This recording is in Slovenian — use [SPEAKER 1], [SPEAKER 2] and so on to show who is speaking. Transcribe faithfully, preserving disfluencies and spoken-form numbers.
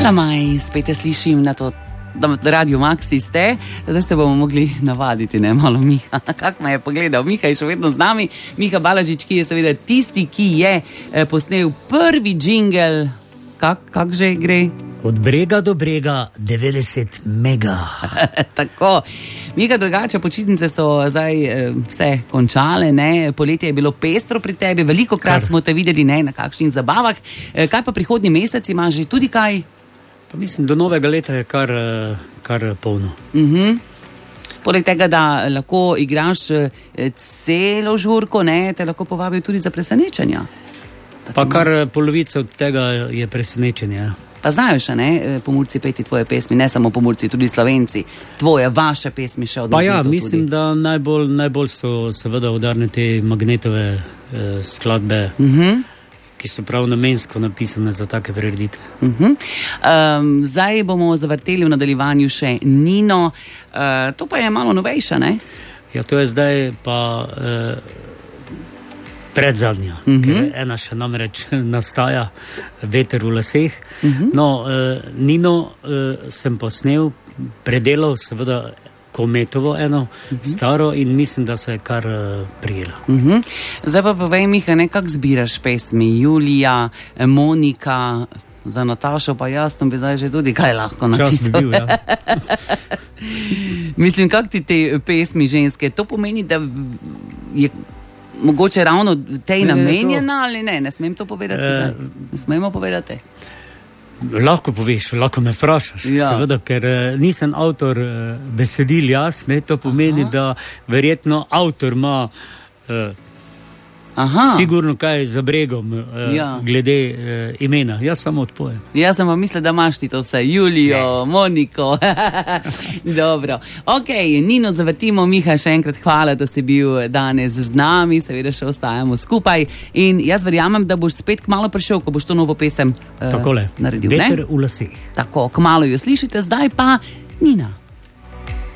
[SPEAKER 1] Lamaj, spet te slišim na to, da Radio Maxi ste, zdaj se bomo mogli navaditi, ne, malo Miha. Kak me je pogledal, Miha je še vedno z nami, Miha Balažič, ki je seveda tisti, ki je posnel prvi džingel, kak, kak že gre?
[SPEAKER 2] Od brega do brega, devetdeset mega.
[SPEAKER 1] Tako, Miha, drugače, počitnice so zdaj eh, vse končale, ne? Poletje je bilo pestro pri tebi, veliko krat smo te videli, ne, na kakšnih zabavah. Eh, kaj pa prihodnji mesec, imaš že tudi kaj?
[SPEAKER 2] Pa mislim, do novega leta je kar, kar polno.
[SPEAKER 1] Uh-huh. Poleg tega, da lahko igraš celo žurko, ne, te lahko povabijo tudi za presenečenja.
[SPEAKER 2] Pa kar polovica od tega je presenečenje.
[SPEAKER 1] Pa znajo še, ne, Pomurci peti tvoje pesmi, ne samo Pomurci, tudi Slovenci, tvoje, vaše pesmi še od
[SPEAKER 2] Pa ja, mislim, tudi. da najbolj, najbolj so seveda udarne te Magnetove eh, skladbe, uh-huh. ki so prav namensko napisane za take prireditve.
[SPEAKER 1] Uh-huh. Um, zdaj bomo zavrteli v nadaljevanju še Nino, uh, to pa je malo novejša, ne?
[SPEAKER 2] Ja, to je zdaj pa... Eh, predzadnja, uh-huh. ker ena še namreč nastaja, Veter v laseh. Uh-huh. No, eh, Nino eh, sem posnel, predelal seveda Kometovo eno, uh-huh. staro in mislim, da se je kar eh, prijela.
[SPEAKER 1] Uh-huh. Zdaj pa povej, Miha, ne, kak zbiraš pesmi? Julija, Monika, za Natašo pa jaz, tam bi zdaj že tudi kaj lahko napisal.
[SPEAKER 2] Čas bi bil, ja.
[SPEAKER 1] Mislim, kak ti te pesmi ženske, to pomeni, da je mogoče ravno tej ne, namenjena to... ali ne? Ne smem to povedati e... zdaj. Ne smemo povedati.
[SPEAKER 2] Lahko poveš, lahko me vprašaš. Ja. Seveda, ker uh, nisem avtor uh, besedil jaz, ne, to pomeni, Aha. da verjetno avtor ima uh, Aha. sigurno kaj za bregom uh, ja. glede uh, imena. Jaz samo odpojem.
[SPEAKER 1] Jaz sem pa mislila, da imaš ti to vse. Julijo, ne. Moniko. Dobro. Ok, Nino zavrtimo. Miha, še enkrat hvala, da si bil danes z nami. Seveda še ostajamo skupaj. In jaz verjamem, da boš spet kmalo prišel, ko boš to novo pesem uh,
[SPEAKER 2] Takole.
[SPEAKER 1] naredil.
[SPEAKER 2] Veter v laseh.
[SPEAKER 1] Tako, kmalo jo slišite. Zdaj pa Nina.